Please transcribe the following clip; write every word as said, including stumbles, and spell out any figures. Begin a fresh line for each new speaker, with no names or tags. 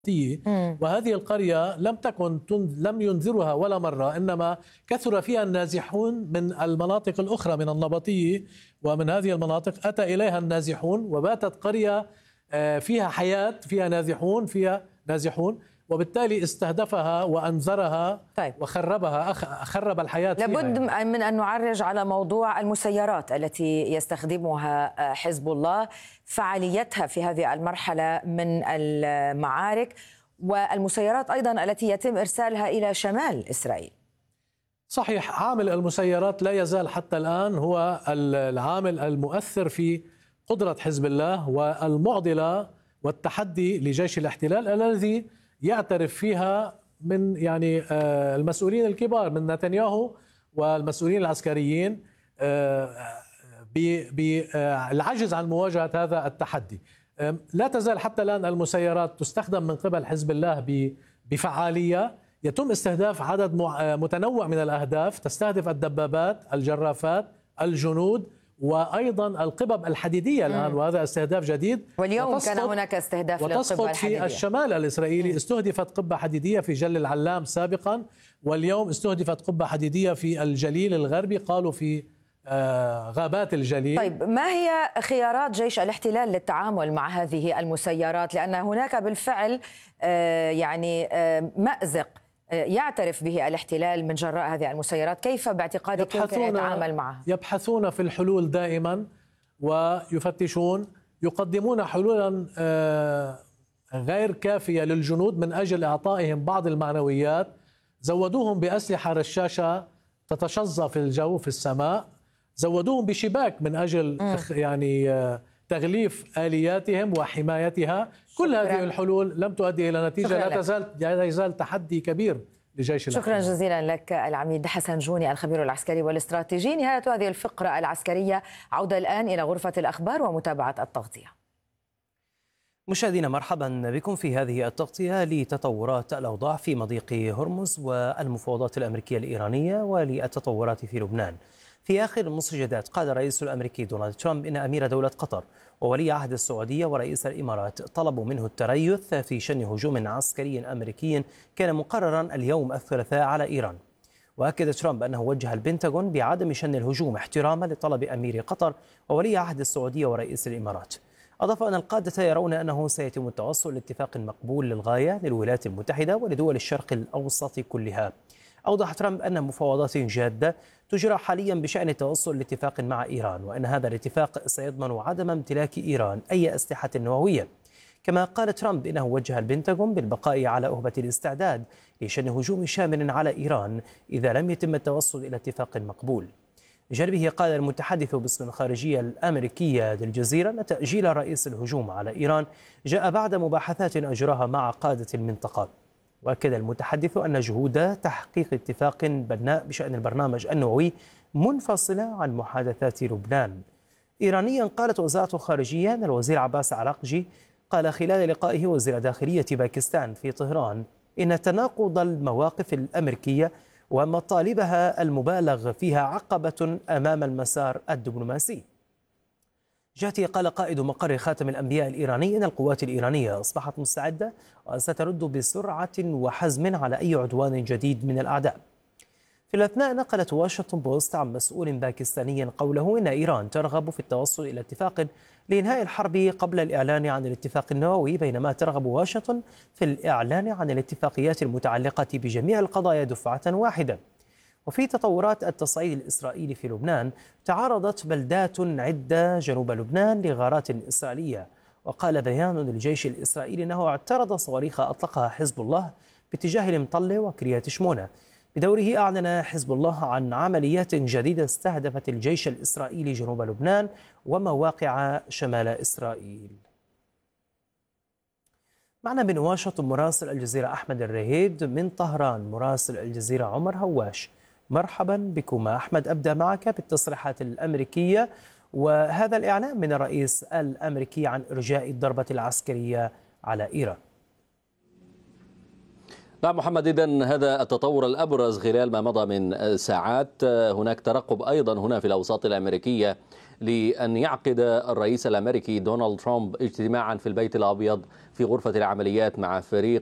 وهذه القرية لم تكن لم ينذرها ولا مرة، إنما كثر فيها النازحون من المناطق الأخرى من النبطية، ومن هذه المناطق أتى إليها النازحون وباتت قرية فيها حياة، فيها نازحون فيها نازحون وبالتالي استهدفها وأنذرها. طيب. وخربها، خرب الحياة.
لابد يعني. من أن نعرج على موضوع المسيرات التي يستخدمها حزب الله، فعاليتها في هذه المرحلة من المعارك، والمسيرات أيضا التي يتم إرسالها إلى شمال إسرائيل.
صحيح، عامل المسيرات لا يزال حتى الآن هو العامل المؤثر في قدرة حزب الله والمعضلة والتحدي لجيش الاحتلال الذي يعترف فيها من يعني المسؤولين الكبار من نتنياهو والمسؤولين العسكريين بالعجز عن مواجهة هذا التحدي. لا تزال حتى الآن المسيرات تستخدم من قبل حزب الله بفعالية، يتم استهداف عدد متنوع من الأهداف، تستهدف الدبابات، الجرافات، الجنود، وأيضا القبب الحديدية الآن، وهذا استهداف جديد.
واليوم كان هناك استهداف للقبة الحديدية
في الشمال الإسرائيلي. استهدفت قبة حديدية في جل العلام سابقا، واليوم استهدفت قبة حديدية في الجليل الغربي، قالوا في غابات الجليل.
طيب، ما هي خيارات جيش الاحتلال للتعامل مع هذه المسيرات؟ لأن هناك بالفعل يعني مأزق يعترف به الاحتلال من جراء هذه المسيرات، كيف باعتقادك يمكن أن يتعامل معها؟
يبحثون في الحلول دائما ويفتشون، يقدمون حلولا غير كافية للجنود من أجل إعطائهم بعض المعنويات. زودوهم بأسلحة رشاشة تتشظى في الجو في السماء، زودوهم بشباك من أجل م. يعني تغليف آلياتهم وحمايتها. كل هذه الحلول لم تؤدي إلى نتيجة. لا تزال لا يزال تحدي كبير لجيش
شكرا
الاحتلال.
جزيلا لك العميد حسن جوني الخبير العسكري والاستراتيجي. نهاية هذه الفقرة العسكرية، عودة الآن إلى غرفة الأخبار ومتابعة التغطية.
مشاهدينا، مرحبا بكم في هذه التغطية لتطورات الأوضاع في مضيق هرمز والمفاوضات الأمريكية الإيرانية وللتطورات في لبنان. في آخر المستجدات قال الرئيس الأمريكي دونالد ترامب إن أمير دولة قطر وولي عهد السعودية ورئيس الإمارات طلبوا منه التريث في شن هجوم عسكري أمريكي كان مقررا اليوم الثلاثاء على إيران. وأكد ترامب أنه وجه البنتاغون بعدم شن الهجوم احتراما لطلب أمير قطر وولي عهد السعودية ورئيس الإمارات. أضاف أن القادة يرون أنه سيتم التوصل لاتفاق مقبول للغاية للولايات المتحدة ولدول الشرق الأوسط كلها. أوضح ترامب أن مفاوضات جادة تجرى حاليا بشأن التوصل لاتفاق مع إيران، وأن هذا الاتفاق سيضمن عدم امتلاك إيران أي أسلحة نووية. كما قال ترامب إنه وجه البنتاغون بالبقاء على أهبة الاستعداد لشن هجوم شامل على إيران إذا لم يتم التوصل إلى اتفاق مقبول. بجانبه قال المتحدث باسم الخارجية الأمريكية للجزيرة أن تأجيل رئيس الهجوم على إيران جاء بعد مباحثات أجراها مع قادة المنطقة. وأكد المتحدث أن جهود تحقيق اتفاق بناء بشأن البرنامج النووي منفصلة عن محادثات لبنان. إيرانيا، قالت وزارة الخارجية أن الوزير عباس عراقجي قال خلال لقائه وزير داخلية باكستان في طهران إن تناقض المواقف الأمريكية ومطالبها المبالغ فيها عقبة أمام المسار الدبلوماسي. جهته قال قائد مقر خاتم الأنبياء الإيراني إن القوات الإيرانية أصبحت مستعدة وسترد بسرعة وحزم على أي عدوان جديد من الأعداء. في الأثناء نقلت واشنطن بوست عن مسؤول باكستاني قوله إن إيران ترغب في التوصل إلى اتفاق لإنهاء الحرب قبل الإعلان عن الاتفاق النووي، بينما ترغب واشنطن في الإعلان عن الاتفاقيات المتعلقة بجميع القضايا دفعة واحدة. وفي تطورات التصعيد الإسرائيلي في لبنان، تعرضت بلدات عدة جنوب لبنان لغارات إسرائيلية. وقال بيان للجيش الإسرائيلي أنه اعترض صواريخ أطلقها حزب الله باتجاه المطلة وكريات شمونة. بدوره أعلن حزب الله عن عمليات جديدة استهدفت الجيش الإسرائيلي جنوب لبنان ومواقع شمال إسرائيل. معنا من واشنطن مراسل الجزيرة أحمد الرهيد، من طهران مراسل الجزيرة عمر هواش. مرحبا بكم أحمد. أبدأ معك بالتصريحات الأمريكية وهذا الإعلان من الرئيس الأمريكي عن إرجاء الضربة العسكرية على إيران.
نعم محمد، إذن هذا التطور الأبرز خلال ما مضى من ساعات. هناك ترقب أيضا هنا في الأوساط الأمريكية لأن يعقد الرئيس الأمريكي دونالد ترامب اجتماعا في البيت الأبيض في غرفة العمليات مع فريق